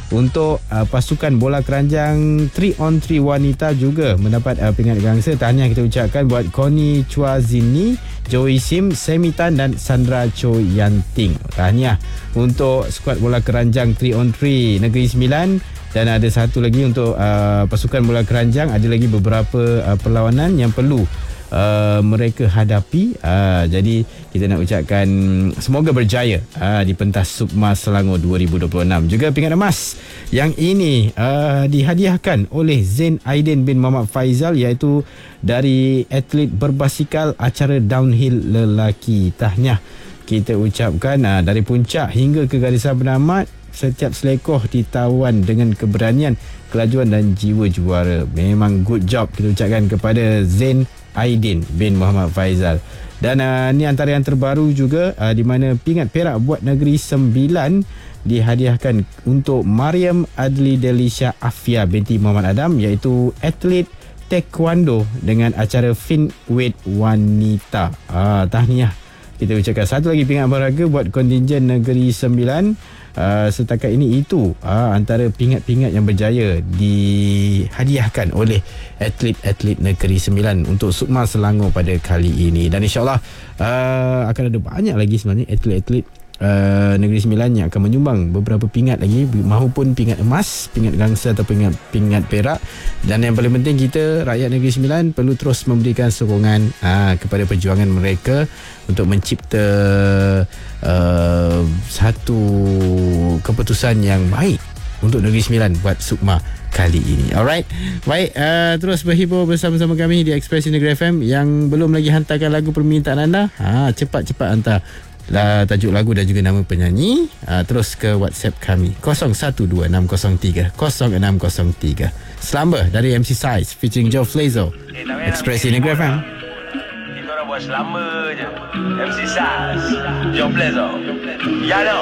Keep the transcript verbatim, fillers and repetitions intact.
Untuk uh, pasukan bola keranjang three on three wanita juga mendapat uh, pingat gangsa. Tahniah kita ucapkan buat Connie Chua Zini, Joey Sim, Semi Tan dan Sandra Cho Yanting. Tahniah untuk skuad bola keranjang three on three Negeri Sembilan. Dan ada satu lagi untuk uh, pasukan bola keranjang. Ada lagi beberapa uh, perlawanan yang perlu Uh, mereka hadapi. uh, Jadi kita nak ucapkan semoga berjaya uh, di pentas Sukma Selangor dua ribu dua puluh enam. Juga pingat emas yang ini uh, dihadiahkan oleh Zain Aidin bin Muhammad Faizal, iaitu dari atlet berbasikal acara downhill lelaki. Tahniah kita ucapkan uh, dari puncak hingga ke garisan penamat. Setiap selekoh ditawan dengan keberanian, kelajuan dan jiwa juara. Memang good job kita ucapkan kepada Zain Aidin bin Muhammad Faizal. Dan uh, ni antara yang terbaru juga, uh, di mana pingat perak buat Negeri Sembilan dihadiahkan untuk Mariam Adli Delisha Afia binti Muhammad Adam, iaitu atlet taekwondo dengan acara fin weight wanita. uh, Tahniah kita ucapkan. Satu lagi pingat berharga buat kontingen Negeri Sembilan. Uh, setakat ini itu uh, antara pingat-pingat yang berjaya dihadiahkan oleh atlet-atlet Negeri Sembilan untuk Sukma Selangor pada kali ini. Dan insyaAllah uh, akan ada banyak lagi sebenarnya atlet-atlet uh, Negeri Sembilan yang akan menyumbang beberapa pingat lagi, mahupun pingat emas, pingat gangsa atau pingat, pingat perak. Dan yang paling penting, kita rakyat Negeri Sembilan perlu terus memberikan sokongan uh, kepada perjuangan mereka untuk mencipta uh, satu keputusan yang baik untuk Negeri Sembilan buat Sukma kali ini. Alright, baik, uh, terus berhibur bersama-sama kami di Express Negeri F M. Yang belum lagi hantarkan lagu permintaan anda, ha, cepat-cepat hantar lah tajuk lagu dan juga nama penyanyi, uh, terus ke WhatsApp kami kosong satu dua enam kosong tiga kosong enam kosong tiga. Selamba dari M C Size featuring Joe Flazo, Express Negeri F M. Kita orang buat selamba je. M C Size, Joe Flazo. Ya no.